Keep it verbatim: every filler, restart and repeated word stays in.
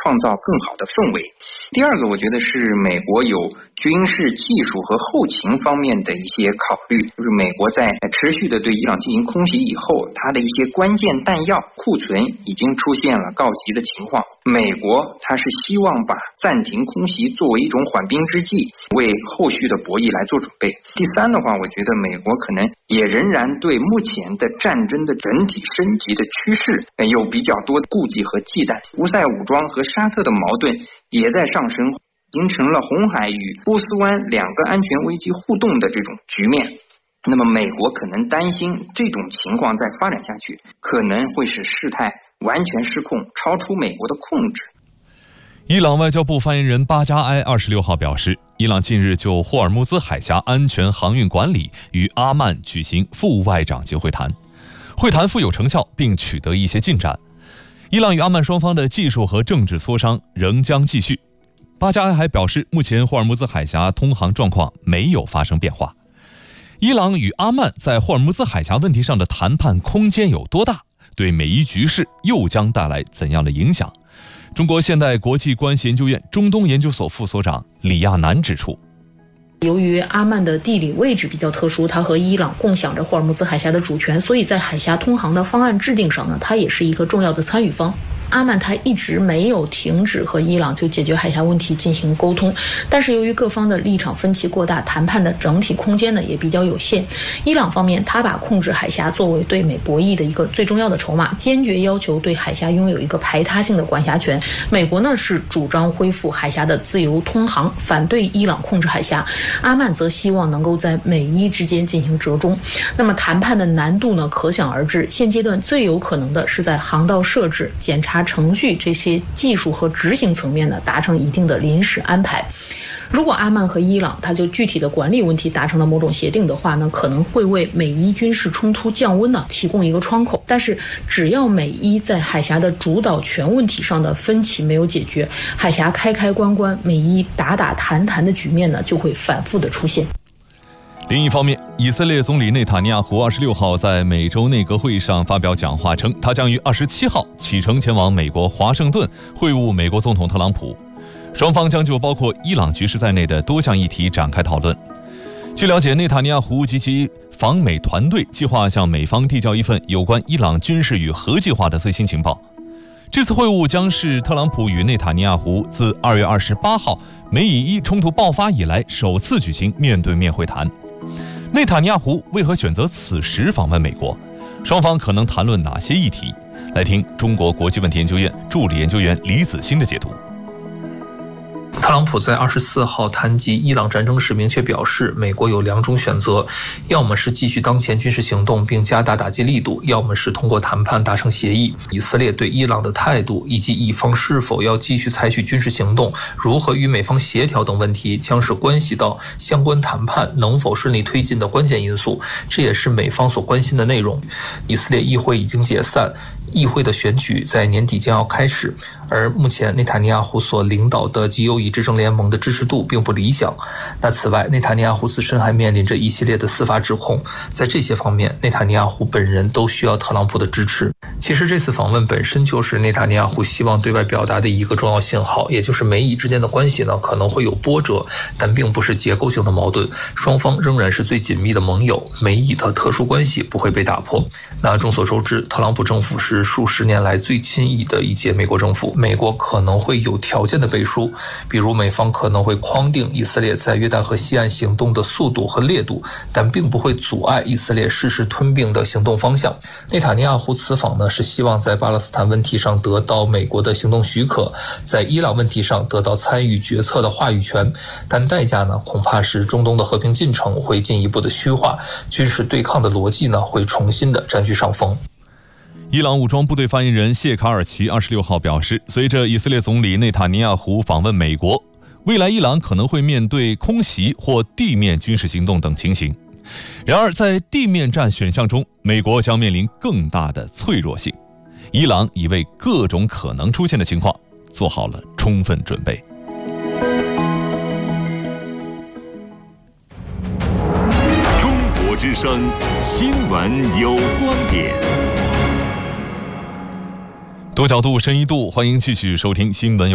创造更好的氛围。第二个，我觉得是美国有军事技术和后勤方面的一些考虑，就是美国在持续的对伊朗进行空袭以后，它的一些关键弹药库存已经出现了告急的情况。美国它是希望把暂停空袭作为一种缓兵之计，为后续的博弈来做准备。第三的话，我觉得美国可能也仍然对目前的战争的整体升级的趋势有比较多的顾忌和忌惮。胡塞武装和沙特的矛盾也在上升，形成了红海与波斯湾两个安全危机互动的这种局面。那么美国可能担心这种情况再发展下去，可能会使事态完全失控，超出美国的控制。 伊朗外交部发言人巴加埃二十六号表示，伊朗近日就霍尔木兹海峡安全航运管理与阿曼举行副外长级会谈，会谈富有成效，并取得一些进展。伊朗与阿曼双方的技术和政治磋商仍将继续。巴加埃还表示，目前霍尔木兹海峡通航状况没有发生变化。伊朗与阿曼在霍尔木兹海峡问题上的谈判空间有多大？对美伊局势又将带来怎样的影响？中国现代国际关系研究院中东研究所副所长李亚男指出， 由于阿曼的地理位置比较特殊，它和伊朗共享着霍尔木兹海峡的主权，所以在海峡通航的方案制定上呢，它也是一个重要的参与方。阿曼它一直没有停止和伊朗就解决海峡问题进行沟通，但是由于各方的立场分歧过大，谈判的整体空间呢也比较有限。伊朗方面，他把控制海峡作为对美博弈的一个最重要的筹码，坚决要求对海峡拥有一个排他性的管辖权。美国呢是主张恢复海峡的自由通航，反对伊朗控制海峡。阿曼则希望能够在美伊之间进行折中。那么谈判的难度呢可想而知，现阶段最有可能的是在航道设置、检查程序这些技术和执行层面呢达成一定的临时安排。如果阿曼和伊朗它就具体的管理问题达成了某种协定的话呢，可能会为美伊军事冲突降温呢提供一个窗口。但是只要美伊在海峡的主导权问题上的分歧没有解决，海峡开开关关、美伊打打谈谈的局面呢就会反复的出现。 另一方面，以色列总理内塔尼亚胡二十六号在美洲内阁会议上发表讲话称，他将于二十七号启程前往美国华盛顿会晤美国总统特朗普，双方将就包括伊朗局势在内的多项议题展开讨论。据了解，内塔尼亚胡及其访美团队计划向美方递交一份有关伊朗军事与核计划的最新情报。这次会晤将是特朗普与内塔尼亚胡自二月二十八号美以伊冲突爆发以来首次举行面对面会谈。内塔尼亚胡为何选择此时访问美国？双方可能谈论哪些议题？来听中国国际问题研究院助理研究员李子欣的解读。 特朗普在二十四号谈及伊朗战争时明确表示，美国有两种选择，要么是继续当前军事行动并加大打击力度，要么是通过谈判达成协议。以色列对伊朗的态度以及以方是否要继续采取军事行动，如何与美方协调等问题，将是关系到相关谈判能否顺利推进的关键因素，这也是美方所关心的内容。以色列议会已经解散，议会的选举在年底将要开始，而目前内塔尼亚胡所领导的极右翼执政联盟的支持度并不理想。那此外，内塔尼亚胡自身还面临着一系列的司法指控，在这些方面，内塔尼亚胡本人都需要特朗普的支持。其实这次访问本身就是内塔尼亚胡希望对外表达的一个重要信号，也就是美以之间的关系呢可能会有波折，但并不是结构性的矛盾，双方仍然是最紧密的盟友，美以的特殊关系不会被打破。那众所周知，特朗普政府是数十年来最亲意的一届美国政府，美国可能会有条件的背书，比如美方可能会框定以色列在约旦河西岸行动的速度和烈度，但并不会阻碍以色列实施吞并的行动方向。内塔尼亚胡此访呢，是希望在巴勒斯坦问题上得到美国的行动许可，在伊朗问题上得到参与决策的话语权，但代价呢，恐怕是中东的和平进程会进一步的虚化，军事对抗的逻辑呢，会重新的占据上风。 伊朗武装部队发言人谢卡尔奇二十六号表示，随着以色列总理内塔尼亚胡访问美国，未来伊朗可能会面对空袭或地面军事行动等情形。然而，在地面战选项中，美国将面临更大的脆弱性。伊朗已为各种可能出现的情况做好了充分准备。 中国之声，新闻有观点。 多角度、深一度，欢迎继续收听新闻有